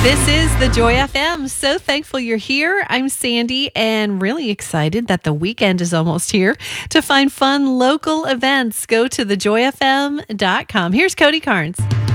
This is the Joy FM. So thankful you're here. I'm Sandy and really excited that the weekend is almost here. To find fun local events, go to thejoyfm.com. Here's Cody Carnes.